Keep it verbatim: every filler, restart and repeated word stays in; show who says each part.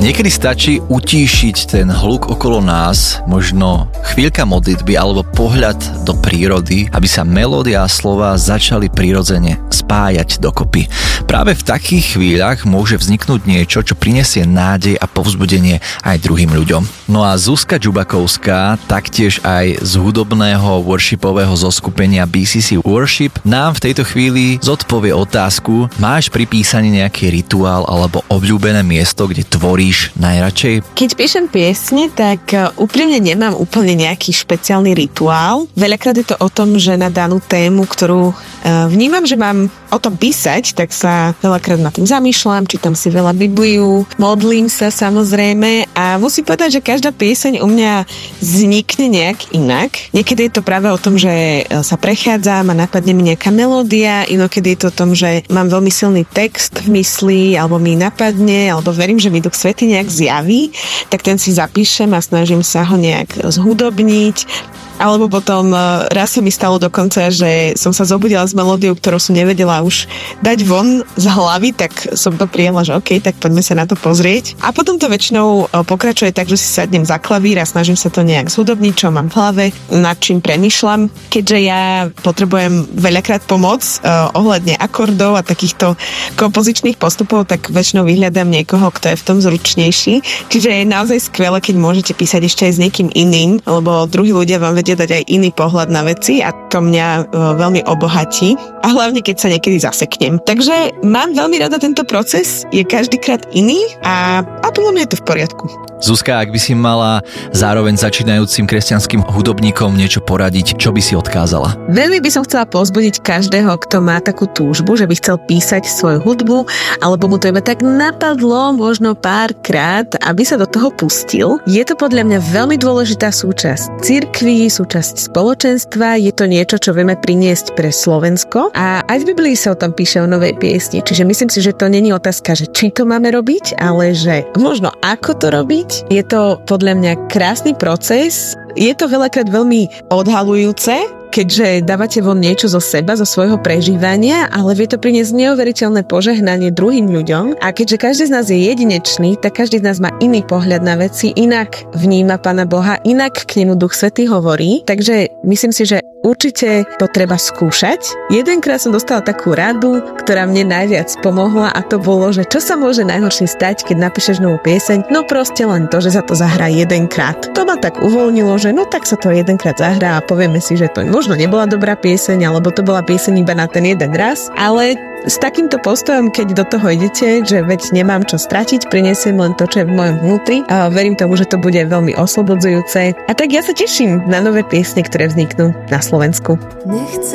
Speaker 1: Niekedy stačí utíšiť ten hluk okolo nás, možno chvíľka modlitby alebo pohľad do prírody, aby sa melódia a slova začali prirodzene spájať dokopy. Práve v takých chvíľach môže vzniknúť niečo, čo prinesie nádej a povzbudenie aj druhým ľuďom. No a Zuzka Ďubakovská, taktiež aj z hudobného worshipového zoskupenia bé cé cé Worship, nám v tejto chvíli zodpovie otázku: máš pri písaní nejaký rituál alebo obľúbené miesto, kde tvoríš najradšej?
Speaker 2: Keď píšem piesne, tak úprimne nemám úplne nejaký špeciálny rituál. Veľakrát je to o tom, že na danú tému, ktorú vnímam, že mám o tom písať, tak sa veľakrát nad tým zamýšľam, čítam si veľa Bibliu, modlím sa samozrejme a musím povedať, že každá pieseň u mňa vznikne nejak inak. Niekedy je to práve o tom, že sa prechádzam a napadne mi nejaká melódia, inokedy je to o tom, že mám veľmi silný text v mysli, alebo mi napadne, alebo verím, že mi Duch Svätý nejak zjaví, tak ten si zapíšem a snažím sa ho nejak zhudobniť. Alebo potom raz sa mi stalo dokonca, že som sa zobudila s melódiou, ktorú som nevedela už dať von z hlavy, tak som to prijala, že OK, tak poďme sa na to pozrieť. A potom to väčšinou pokračuje tak, že si sadnem za klavír a snažím sa to nejak zhudobniť, čo mám v hlave, nad čím premýšľam. Keďže ja potrebujem veľakrát pomoc uh, ohľadne akordov a takýchto kompozičných postupov, tak väčšinou vyhľadám niekoho, kto je v tom zručnejší. Čiže je naozaj skvelé, keď môžete písať ešte aj s niekým iným, lebo druhí ľudia vám vedia dať aj iný pohľad na veci a to mňa uh, veľmi obohatí. A hlavne, keď sa niekedy zaseknem. Takže mám veľmi rada tento proces, je každýkrát iný a, a podľa mňa je to v poriadku.
Speaker 1: Zuzka, ak by si mala zároveň začínajúcim kresťanským hudobníkom niečo poradiť, čo by si odkázala?
Speaker 2: Veľmi by som chcela povzbudiť každého, kto má takú túžbu, že by chcel písať svoju hudbu, alebo mu to iba tak napadlo možno párkrát, aby sa do toho pustil. Je to podľa mňa veľmi dôležitá súčasť cirkvi, súčasť spoločenstva, je to niečo, čo vieme priniesť pre Slovensko a aj v Biblii sa o tom píše o novej piesni, čiže myslím si, že to není otázka, že či to máme robiť, ale že možno ako to robiť. Je to podľa mňa krásny proces, je to veľakrát veľmi odhalujúce, keďže dávate von niečo zo seba, zo svojho prežívania, ale vie to priniesť neuveriteľné požehnanie druhým ľuďom. A keďže každý z nás je jedinečný, tak každý z nás má iný pohľad na veci, inak vníma Pána Boha, inak k nemu Duch Svätý hovorí. Takže myslím si, že určite to treba skúšať. Jedenkrát som dostala takú radu, ktorá mne najviac pomohla a to bolo, že čo sa môže najhoršie stať, keď napíšeš novú pieseň? No proste len to, že sa to zahrá jedenkrát. To ma tak uvoľnilo, že no tak sa to jedenkrát zahrá a povieme si, že to možno nebola dobrá pieseň, alebo to bola pieseň iba na ten jeden raz, ale s takýmto postojom, keď do toho idete, že veď nemám čo stratiť, prinesiem len to, čo je v mojom vnútri a verím tomu, že to bude veľmi oslobodzujúce. A tak ja sa teším na nové piesne, ktoré vzniknú na Slovensku. Nechce